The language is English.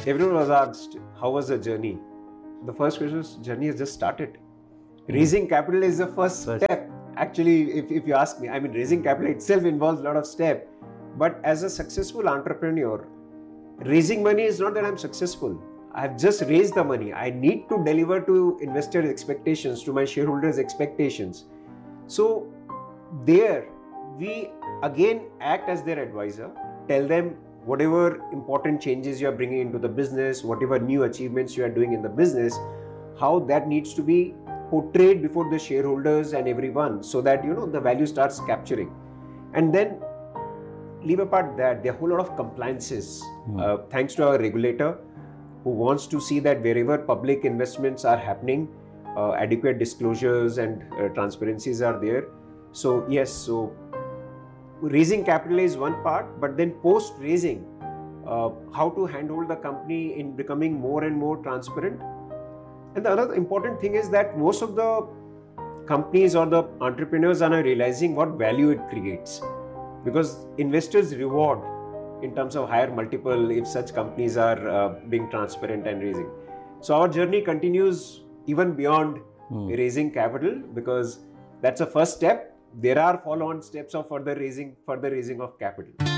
Everyone was asked, how was the journey? The first question was, journey has just started. Raising capital is the first step. Actually, if you ask me, I mean, raising capital itself involves a lot of steps. But as a successful entrepreneur, raising money is not that I'm successful. I've just raised the money. I need to deliver to investors' expectations, to my shareholders' expectations. So there, we again act as their advisor, tell them whatever important changes you are bringing into the business, whatever new achievements you are doing in the business, how that needs to be portrayed before the shareholders and everyone, so that the value starts capturing. And then leave apart that, there are a whole lot of compliances, thanks to our regulator, who wants to see that wherever public investments are happening, adequate disclosures and transparencies are there. So yes, so raising capital is one part, but then post raising, how to handhold the company in becoming more and more transparent. And the other important thing is that most of the companies or the entrepreneurs are now realizing what value it creates, because investors reward in terms of higher multiple if such companies are being transparent and raising. So our journey continues even beyond raising capital, because that's a first step. There are follow-on steps of further raising of capital.